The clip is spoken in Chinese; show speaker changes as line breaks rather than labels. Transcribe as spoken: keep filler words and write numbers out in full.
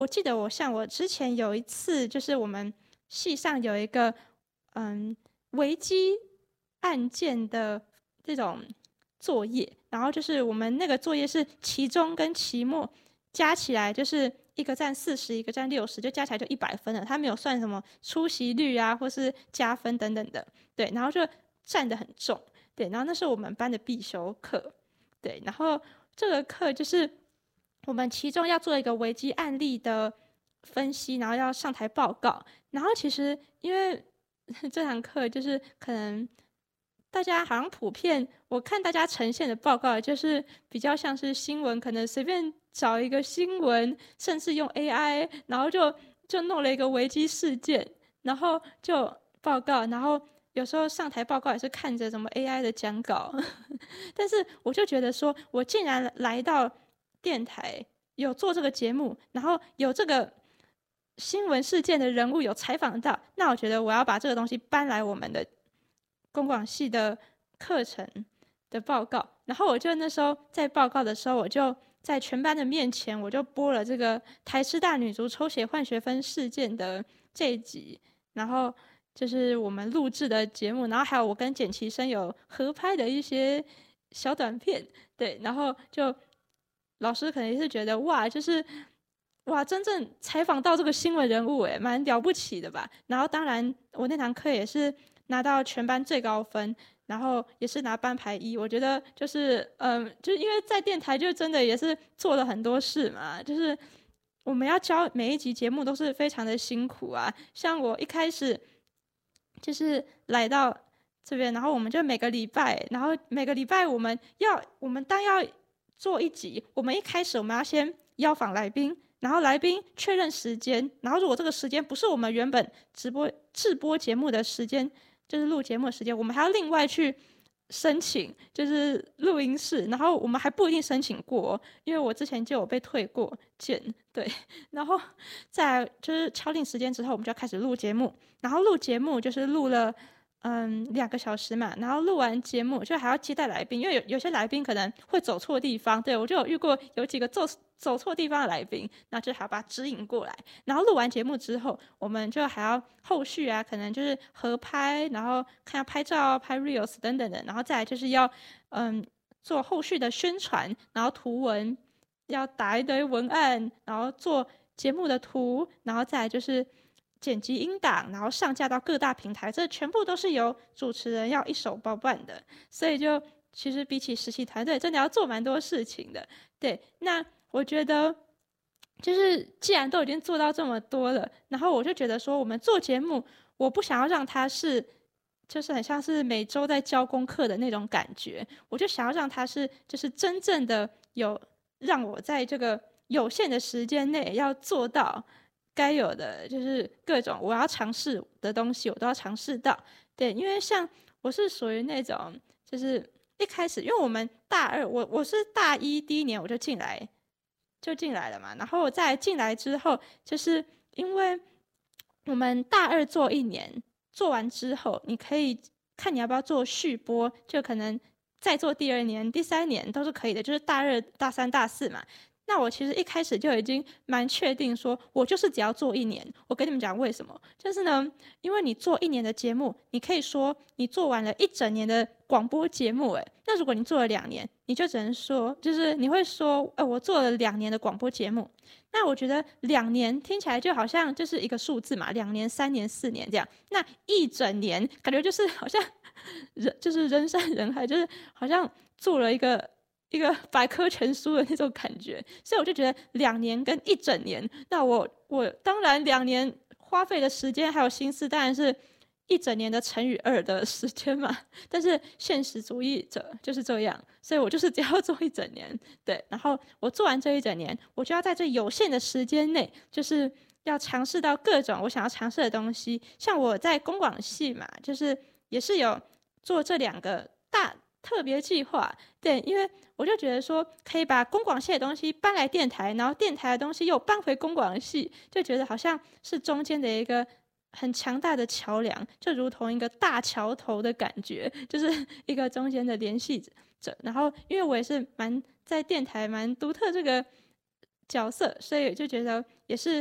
我记得我像我之前有一次，就是我们系上有一个嗯危机案件的这种作业，然后就是我们那个作业是期中跟期末加起来就是一个占四十，一个占六十，就加起来就一百分了。他没有算什么出席率啊，或是加分等等的，对，然后就占得很重，对，然后那是我们班的必修课，对，然后这个课就是我们其中要做一个危机案例的分析，然后要上台报告，然后其实因为这堂课就是可能大家好像普遍，我看大家呈现的报告就是比较像是新闻，可能随便找一个新闻，甚至用 A I，然后就就弄了一个危机事件，然后就报告，然后有时候上台报告也是看着什么 A I 的讲稿，但是我就觉得说，我竟然来到电台有做这个节目，然后有这个新闻事件的人物有采访到，那我觉得我要把这个东西搬来我们的公广系的课程的报告。然后我就那时候在报告的时候，我就在全班的面前，我就播了这个台师大女足抽血换学分事件的这一集，然后就是我们录制的节目，然后还有我跟简其生有合拍的一些小短片，对，然后就老师可能也是觉得哇，就是哇，真正采访到这个新闻人物，哎，蛮了不起的吧？然后当然我那堂课也是拿到全班最高分，然后也是拿班排一。我觉得就是嗯，就因为在电台就真的也是做了很多事嘛，就是我们要教每一集节目都是非常的辛苦啊。像我一开始就是来到这边，然后我们就每个礼拜，然后每个礼拜我们要我们单要做一集，我们一开始我们要先邀访来宾，然后来宾确认时间，然后如果这个时间不是我们原本直播制播节目的时间，就是录节目的时间，我们还要另外去申请，就是录音室，然后我们还不一定申请过哦，因为我之前就有被退过件，对，然后在就是敲定时间之后，我们就要开始录节目，然后录节目就是录了。嗯，两个小时嘛，然后录完节目就还要接待来宾，因为有有些来宾可能会走错地方，对我就有遇过有几个走走错地方的来宾，那就还要把他指引过来。然后录完节目之后，我们就还要后续啊，可能就是合拍，然后看要拍照、拍 reels 等等的，然后再来就是要嗯做后续的宣传，然后图文要打一堆文案，然后做节目的图，然后再来就是剪辑音档，然后上架到各大平台，这全部都是由主持人要一手包办的，所以就其实比起实习团队，真的要做蛮多事情的。对，那我觉得就是既然都已经做到这么多了，然后我就觉得说，我们做节目，我不想要让它是。就是很像是每周在教功课的那种感觉，我就想要让它是，就是真正的有让我在这个有限的时间内要做到该有的，就是各种我要尝试的东西，我都要尝试到。对，因为像我是属于那种，就是一开始，因为我们大二，我我是大一第一年我就进来，就进来了嘛。然后我在进来之后，就是因为我们大二做一年，做完之后，你可以看你要不要做续播，就可能再做第二年、第三年都是可以的，就是大二、大三、大四嘛。那我其实一开始就已经蛮确定说，我就是只要做一年。我跟你们讲为什么？就是呢，因为你做一年的节目，你可以说你做完了一整年的广播节目，诶，那如果你做了两年，你就只能说，就是你会说，呃，我做了两年的广播节目。那我觉得两年听起来就好像就是一个数字嘛，两年、三年、四年这样。那一整年感觉就是好像人就是人山人海，就是好像做了一个一个百科全书的那种感觉。所以我就觉得两年跟一整年，那我我当然两年花费的时间还有心思，当然是一整年的乘以二的时间嘛。但是现实主义者就是这样，所以我就是只要做一整年，对。然后我做完这一整年，我就要在这有限的时间内，就是要尝试到各种我想要尝试的东西。像我在公广系嘛，就是也是有做这两个大特别计划，对，因为我就觉得说可以把公广系的东西搬来电台，然后电台的东西又搬回公广系，就觉得好像是中间的一个很强大的桥梁，就如同一个大桥头的感觉，就是一个中间的联系者。然后，因为我也是蛮在电台蛮独特这个角色，所以就觉得也是